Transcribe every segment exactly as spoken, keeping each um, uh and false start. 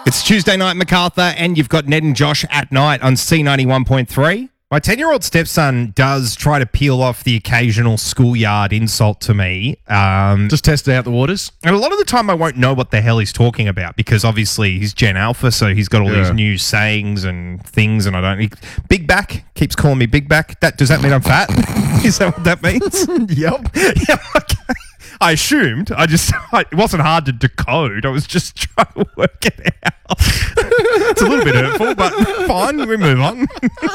It's Tuesday night, MacArthur, and you've got Ned and Josh at night on C ninety-one point three. My ten-year-old stepson does try to peel off the occasional schoolyard insult to me. Um, Just test out the waters. and a lot of the time I won't know what the hell he's talking about because obviously he's Gen Alpha, so he's got all Yeah. these new sayings and things, and I don't... He, Big Back keeps calling me Big Back. That, does that mean I'm fat? Is that what that means? Yep. Yeah, okay. I assumed. I just, I, it wasn't hard to decode. I was just trying to work it out. It's a little bit hurtful, but fine. We move on.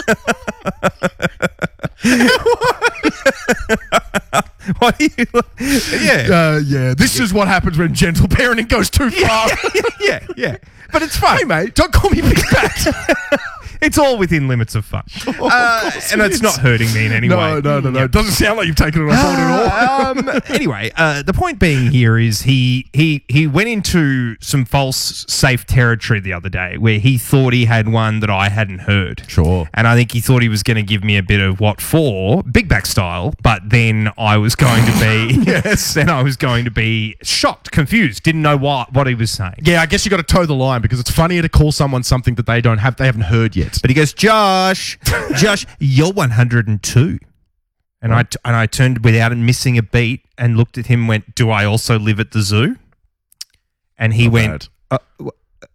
What do you, yeah. Uh, yeah, this is what happens when gentle parenting goes too far. yeah, yeah, yeah. But it's fun. Hey, mate, don't call me Big Back. It's all within limits of fun. Oh, Uh, and it's not hurting me in any way. No, no, no, no. Yeah. It doesn't sound like you've taken it on board at all. um, anyway, uh, the point being here is he he he went into some false safe territory the other day where he thought he had one that I hadn't heard. Sure. And I think he thought he was going to give me a bit of what for, Big Back style, but then I was going to be yes, then I was going to be shocked, confused, didn't know what what he was saying. Yeah, I guess you got to toe the line because it's funnier to call someone something that they don't have, they haven't heard yet. But he goes, Josh, Josh, you're one hundred two. And I, t- and I turned without missing a beat and looked at him and went, do I also live at the zoo? And he Not went, uh, w-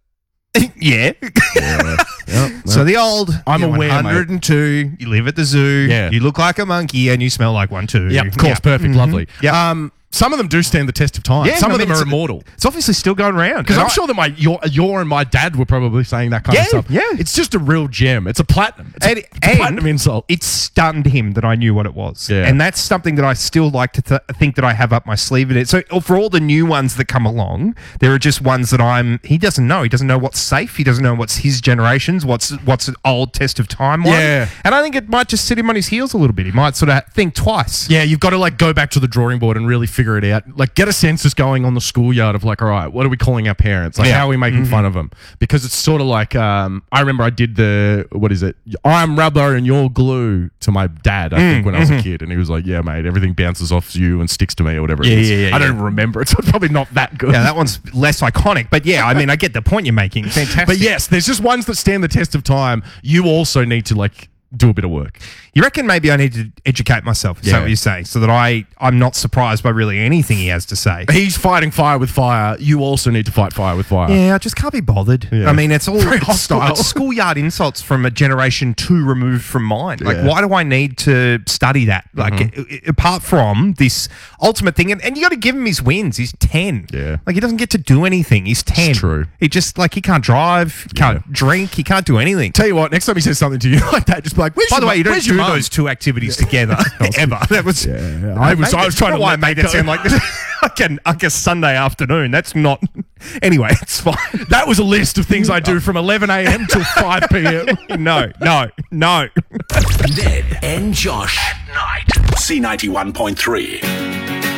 yeah. Yeah. Yep. So the old, I'm you're aware, one hundred two, you live at the zoo, Yeah. you look like a monkey and you smell like one too. Yeah, of course, perfect, Mhm. lovely. Yeah. Um, some of them do stand the test of time. Yeah, some I of mean, them are it's- immortal. It's obviously still going around. Because And I'm I- sure that my your, your and my dad were probably saying that kind Yeah, of stuff. yeah. It's just a real gem. It's a platinum. It's, And- a, it's a and platinum insult. It stunned him that I knew what it was. Yeah. And that's something that I still like to th- think that I have up my sleeve in it. So for all the new ones that come along, there are just ones that I'm, he doesn't know. He doesn't know what's safe. He doesn't know what's his generation's, what's what's an old test of time one. Yeah. And I think it might just sit him on his heels a little bit. He might sort of think twice. Yeah, you've got to like go back to the drawing board and really figure it out. Like get a census going on the schoolyard of like, all right, what are we calling our parents? Like Yeah. how are we making fun of them? Because it's sort of like, um, I remember I did the, what is it? I'm rubber and you're glue to my dad, I think, when I was a kid. And he was like, yeah, mate, everything bounces off you and sticks to me or whatever Yeah, it is. yeah, yeah, I don't yeah. remember it, so it's probably not that good. Yeah, that one's less iconic. But yeah, I mean, I get the point you're making. Fantastic. But yes, there's just ones that stand the test of time. You also need to like do a bit of work. You reckon maybe I need to educate myself, is Yeah. that what you say? So that I, I'm not surprised by really anything he has to say. He's fighting fire with fire. You also need to fight fire with fire. Yeah, I just can't be bothered. Yeah. I mean, it's all Very it's, hostile. it's schoolyard insults from a generation two removed from mine. Like, Yeah. why do I need to study that? Like, Mm-hmm. a- a- apart from this ultimate thing, and, and you got to give him his wins. He's ten. Yeah. Like, he doesn't get to do anything. He's ten. true. He just like he can't drive, he can't Yeah. drink, he can't do anything. Tell you what, next time he says something to you like that, just be like, where's By your the way, mu- you don't where's do your mum? those two activities together ever. That was. Yeah, I was, I was trying to why I let made that that sound go. like this, like, an, like a Sunday afternoon. That's not. Anyway, it's fine. That was a list of things I do from eleven a.m. till five p.m. No, no, no. Ned and Josh at night. C ninety-one point three.